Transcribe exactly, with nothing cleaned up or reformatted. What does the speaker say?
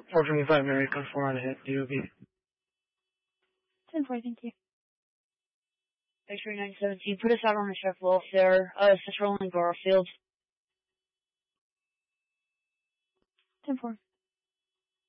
four twenty-five, Mary, code four on a hit, D O B. ten four, thank you. X-ray nine seventeen, put us out on the chef welfare, uh, Central and Garfield. ten four.